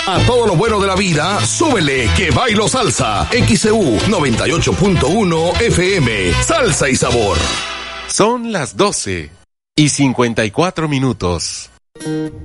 A todo lo bueno de la vida, súbele que bailo salsa. XEU 98.1 FM. Salsa y sabor. Son las 12:54.